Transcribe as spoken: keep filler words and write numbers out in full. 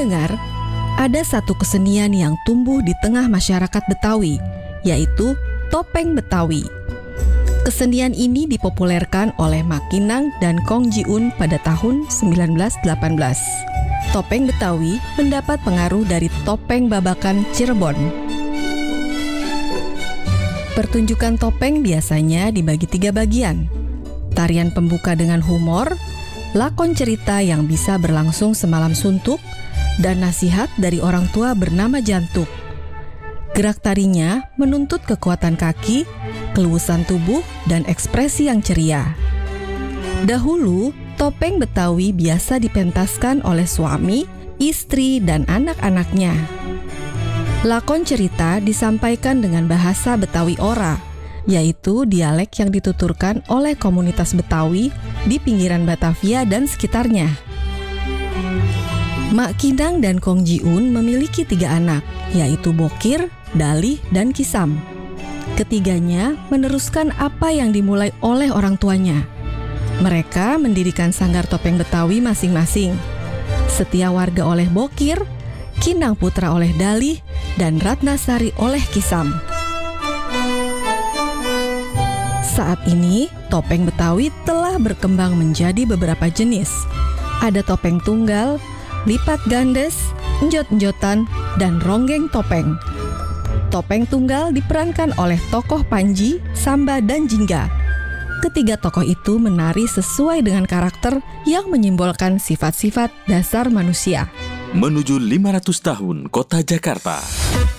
pendengar, ada satu kesenian yang tumbuh di tengah masyarakat Betawi, yaitu topeng Betawi. Kesenian ini dipopulerkan oleh Mak Kinang dan Kong Ji-un pada tahun sembilan belas delapan belas. Topeng Betawi mendapat pengaruh dari topeng babakan Cirebon. Pertunjukan topeng biasanya dibagi tiga bagian. Tarian pembuka dengan humor, lakon cerita yang bisa berlangsung semalam suntuk, dan nasihat dari orang tua bernama Jantuk. Gerak tarinya menuntut kekuatan kaki, keluasan tubuh, dan ekspresi yang ceria. Dahulu, topeng Betawi biasa dipentaskan oleh suami, istri, dan anak-anaknya. Lakon cerita disampaikan dengan bahasa Betawi Ora, yaitu dialek yang dituturkan oleh komunitas Betawi di pinggiran Batavia dan sekitarnya. Mak Kinang dan Kong Ji-un memiliki tiga anak, yaitu Bokir, Dalih, dan Kisam. Ketiganya meneruskan apa yang dimulai oleh orang tuanya. Mereka mendirikan sanggar topeng Betawi masing-masing. Setia Warga oleh Bokir, Kinang Putra oleh Dalih, dan Ratnasari oleh Kisam. Saat ini, topeng Betawi telah berkembang menjadi beberapa jenis. Ada topeng tunggal, lipat gandes, enjot-enjotan, dan ronggeng topeng. Topeng tunggal diperankan oleh tokoh Panji, Samba, dan Jingga. Ketiga tokoh itu menari sesuai dengan karakter yang menyimbolkan sifat-sifat dasar manusia. Menuju lima ratus tahun Kota Jakarta.